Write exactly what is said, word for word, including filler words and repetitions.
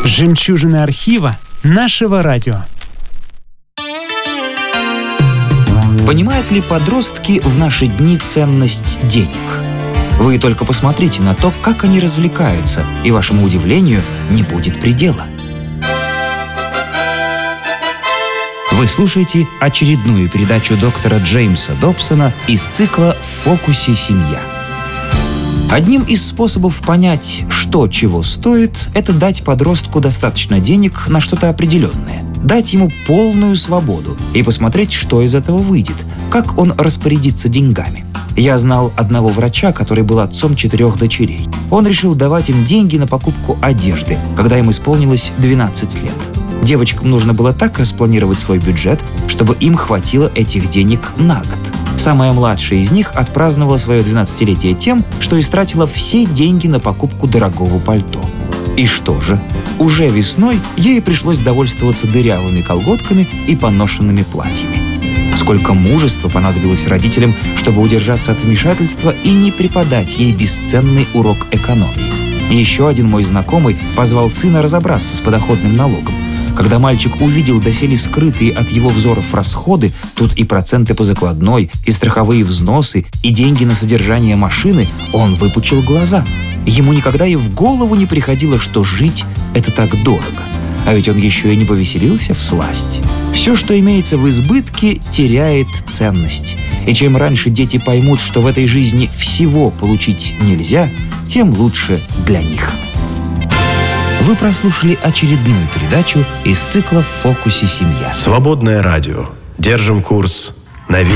Жемчужины архива нашего радио. Понимают ли подростки в наши дни ценность денег? Вы только посмотрите на то, как они развлекаются, и вашему удивлению не будет предела. Вы слушаете очередную передачу доктора Джеймса Добсона из цикла «В фокусе семья». Одним из способов понять, что чего стоит, это дать подростку достаточно денег на что-то определенное. Дать ему полную свободу и посмотреть, что из этого выйдет, как он распорядится деньгами. Я знал одного врача, который был отцом четырех дочерей. Он решил давать им деньги на покупку одежды, когда им исполнилось двенадцать лет. Девочкам нужно было так распланировать свой бюджет, чтобы им хватило этих денег на год. Самая младшая из них отпраздновала свое двенадцатилетие тем, что истратила все деньги на покупку дорогого пальто. И что же? Уже весной ей пришлось довольствоваться дырявыми колготками и поношенными платьями. Сколько мужества понадобилось родителям, чтобы удержаться от вмешательства и не преподать ей бесценный урок экономии. Еще один мой знакомый позвал сына разобраться с подоходным налогом. Когда мальчик увидел доселе скрытые от его взоров расходы, тут и проценты по закладной, и страховые взносы, и деньги на содержание машины, он выпучил глаза. Ему никогда и в голову не приходило, что жить — это так дорого. А ведь он еще и не повеселился всласть. Все, что имеется в избытке, теряет ценность. И чем раньше дети поймут, что в этой жизни всего получить нельзя, тем лучше для них. Вы прослушали очередную передачу из цикла «В фокусе семья». Свободное радио. Держим курс на